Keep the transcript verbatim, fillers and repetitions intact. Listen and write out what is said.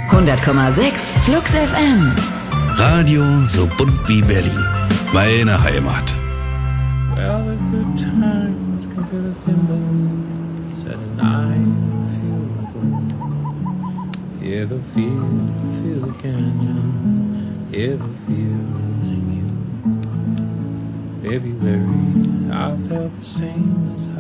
hundert Komma sechs Flux F M. Radio so bunt wie Berlin. Meine Heimat. Well, the good times can feel the thimbles at a night feel the wind. Hear the feel, feel the canyon. Hear the feels in you. February, I felt the same as